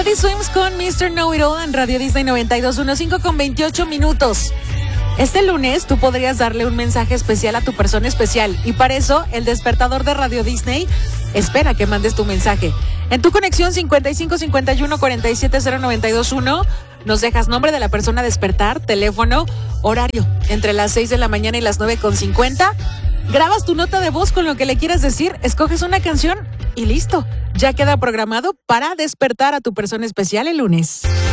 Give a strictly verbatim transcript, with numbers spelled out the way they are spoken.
Teddy Swims con mister Know It All en Radio Disney noventa y dos punto quince con veintiocho minutos. Este lunes tú podrías darle un mensaje especial a tu persona especial y para eso el despertador de Radio Disney espera que mandes tu mensaje. En tu conexión cincuenta y cinco cincuenta y uno cuarenta y siete cero noventa y dos uno nos dejas nombre de la persona a despertar, teléfono, horario entre las seis de la mañana y las nueve con cincuenta. Grabas tu nota de voz con lo que le quieras decir, escoges una canción y listo. Ya queda programado para despertar a tu persona especial el lunes.